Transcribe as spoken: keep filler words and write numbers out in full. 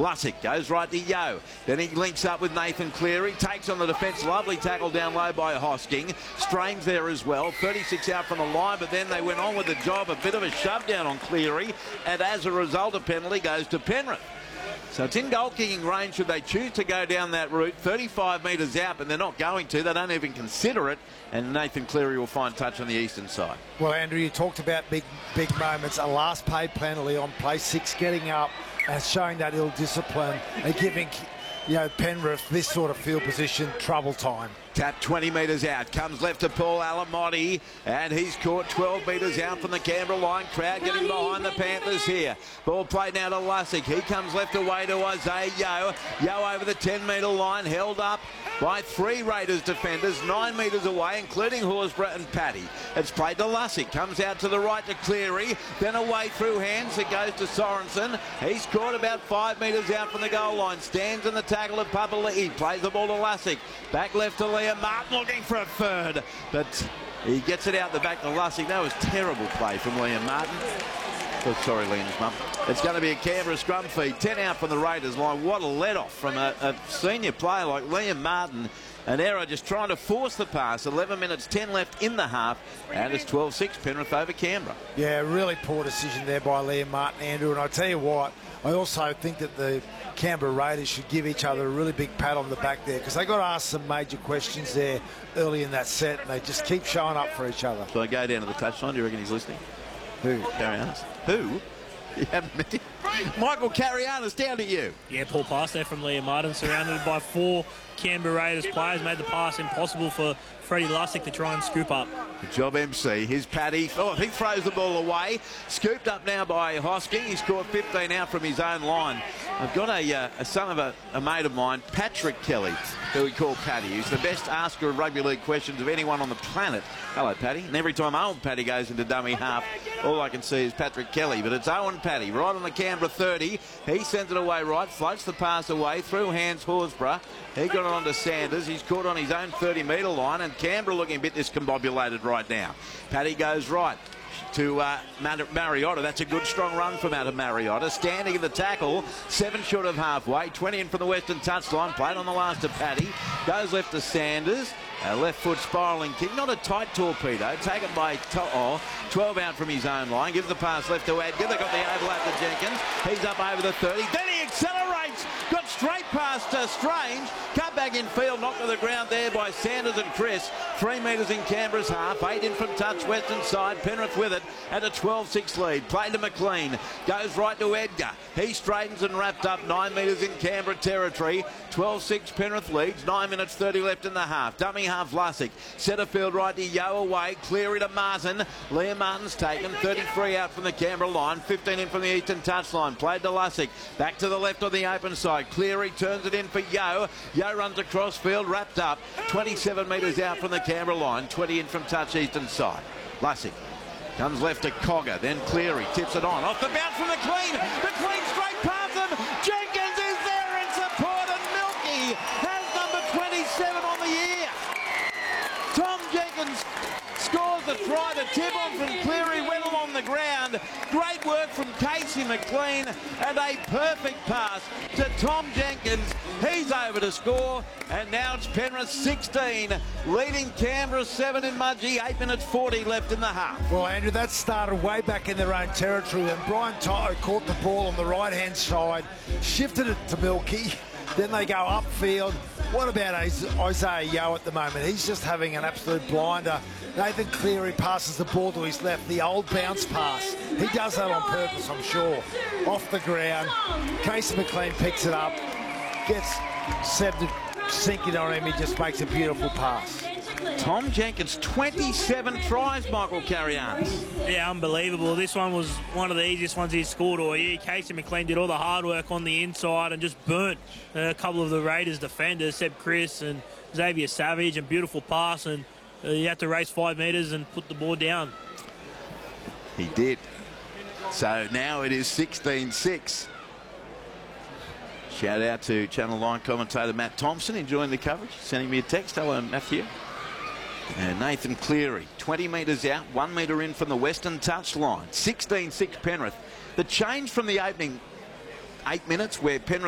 Lussick goes right to Yo. Then he links up with Nathan Cleary. Takes on the defence. Lovely tackle down low by Hosking. Strains there as well. thirty-six out from the line, but then they went on with the job. A bit of a shove down on Cleary. And as a result, a penalty goes to Penrith. So it's in goal-kicking range should they choose to go down that route. thirty-five metres out, but they're not going to. They don't even consider it. And Nathan Cleary will find touch on the eastern side. Well, Andrew, you talked about big, big moments. A last paid penalty on play six, getting up and showing that ill discipline and giving, you know, Penrith this sort of field position trouble time. Tap twenty metres out, comes left to Paul Alamotti, and he's caught twelve metres out from the Canberra line. Crowd getting behind the Panthers here. Ball played now to Lussick. He comes left away to Isaiah Yo. Yo over the ten metre line, held up by three Raiders defenders, nine metres away, including Horsburgh and Paddy. It's played to Lussick, comes out to the right to Cleary, then away through hands. It goes to Sorensen. He's caught about five metres out from the goal line, stands in the tackle of Papali'i, plays the ball to Lussick, back left to Liam Martin looking for a third, but he gets it out the back to Lussick. That was terrible play from Liam Martin. Oh, sorry, Liam's mum. It's going to be a Canberra scrum feed. ten out from the Raiders line. What a let-off from a, a senior player like Liam Martin. An error just trying to force the pass. eleven minutes, ten left in the half. And it's twelve six Penrith over Canberra. Yeah, really poor decision there by Liam Martin, Andrew. And I tell you what, I also think that the Canberra Raiders should give each other a really big pat on the back there, because they got asked some major questions there early in that set, and they just keep showing up for each other. So I go down to the touchline. Do you reckon he's listening? Who? Carianis. Who? You haven't met him. Michael Carianis, down to you. Yeah, poor pass there from Liam Martin, surrounded by four Canberra Raiders players, made the pass impossible for Freddie Lussick to try and scoop up. Good job, M C. Here's Paddy. Oh, he throws the ball away. Scooped up now by Hosking. He scored fifteen out from his own line. I've got a, uh, a son of a, a mate of mine, Patrick Kelly, who we call Paddy, who's the best asker of rugby league questions of anyone on the planet. Hello, Paddy. And every time old Paddy goes into dummy half, all I can see is Patrick Kelly. But it's Owen Paddy, right on the Canberra thirty. He sends it away right, floats the pass away, through hands Horsburgh. He got it on to Sanders. He's caught on his own thirty metre line, and Canberra looking a bit discombobulated right now. Paddy goes right to uh, Mariota. That's a good strong run from out of Mariota. Standing in the tackle, seven short of halfway, twenty in from the western touchline. Played on the last to Paddy. Goes left to Sanders. A left foot spiralling kick, not a tight torpedo, taken by To'o. twelve out from his own line, gives the pass left to Adger. They got the overlap to Jenkins. He's up over the thirty, then he accelerates, got straight past uh, Strange, cut back in field, knocked to the ground there by Sanders and Chris. Three metres in Canberra's half, eight in from touch, western side, Penrith with it, and a twelve six lead. Played to McLean, goes right to Edgar. He straightens and wrapped up, nine metres in Canberra territory. twelve six Penrith leads, nine minutes thirty left in the half. Dummy half Lussick, centre field right to Yo away, Cleary to Martin. Liam Martin's taken, thirty-three out from the Canberra line, fifteen in from the eastern touchline. Played to Lussick, back to the left on the open side. Cleary turns it in for Yo. Yo runs across field, wrapped up, twenty-seven metres out from the Canberra line, twenty in from touch eastern side. Lussick comes left to Cogger, then Cleary tips it on. Off the bounce from McLean. McLean straight past him. Jenkins is there in support, and Milky has number twenty-seven on the year. Tom Jenkins scores the try. The tip on from Cleary went along the ground. Great work from Casey McLean, and a perfect pass to Tom Jenkins. He's over to score, and now it's Penrith sixteen, leading Canberra seven in Mudgee, eight minutes forty left in the half. Well, Andrew, that started way back in their own territory, and Brian Toto caught the ball on the right-hand side, shifted it to Milky, then they go upfield. What about Isaiah Yo at the moment? He's just having an absolute blinder. Nathan Cleary passes the ball to his left, the old bounce pass. He does that on purpose, I'm sure. Off the ground, Casey McLean picks it up, gets set to sink it on him, he just makes a beautiful pass. Tom Jenkins, twenty-seven tries, Michael Carianis. Yeah, unbelievable. This one was one of the easiest ones he's scored all year. Casey McLean did all the hard work on the inside and just burnt a couple of the Raiders defenders, Seb Chris and Xavier Savage, and beautiful pass, and uh, you had to race five metres and put the ball down. He did. So now it is sixteen six. Shout out to Channel nine commentator Matt Thompson enjoying the coverage, sending me a text. Hello, Matthew. And Nathan Cleary, twenty metres out, one metre in from the western touchline. sixteen six Penrith. The change from the opening eight minutes where Penrith